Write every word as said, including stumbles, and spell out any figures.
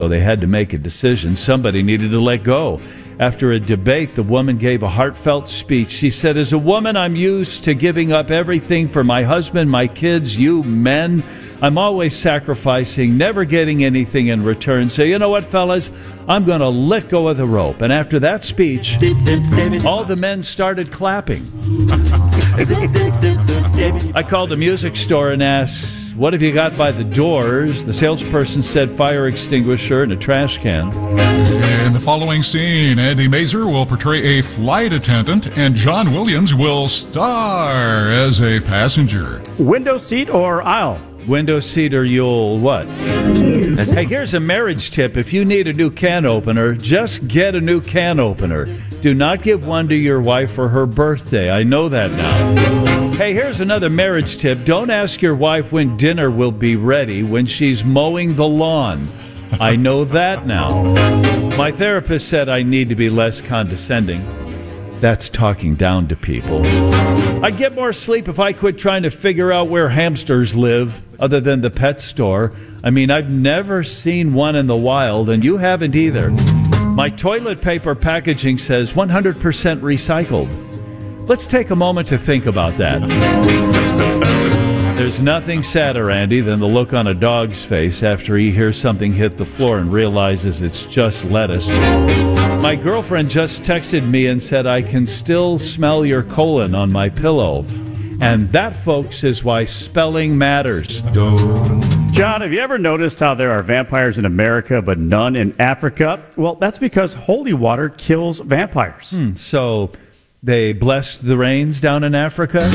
So they had to make a decision. Somebody needed to let go. After a debate, the woman gave a heartfelt speech. She said, as a woman, I'm used to giving up everything for my husband, my kids, you men. I'm always sacrificing, never getting anything in return. So you know what, fellas? I'm going to let go of the rope. And after that speech, all the men started clapping. I called a music store and asked, what have you got by the doors? The salesperson said fire extinguisher and a trash can. In the following scene, Andy Mazer will portray a flight attendant and John Williams will star as a passenger. Window seat or aisle? Window seat or you'll what? Hey, here's a marriage tip. If you need a new can opener, just get a new can opener. Do not give one to your wife for her birthday. I know that now. Hey, here's another marriage tip. Don't ask your wife when dinner will be ready when she's mowing the lawn. I know that now. My therapist said I need to be less condescending. That's talking down to people. I'd get more sleep if I quit trying to figure out where hamsters live, other than the pet store. I mean, I've never seen one in the wild, and you haven't either. My toilet paper packaging says one hundred percent recycled. Let's take a moment to think about that. There's nothing sadder, Andy, than the look on a dog's face after he hears something hit the floor and realizes it's just lettuce. My girlfriend just texted me and said I can still smell your colon on my pillow. And that, folks, is why spelling matters. John, have you ever noticed how there are vampires in America but none in Africa? Well, that's because holy water kills vampires. Hmm, so they blessed the rains down in Africa?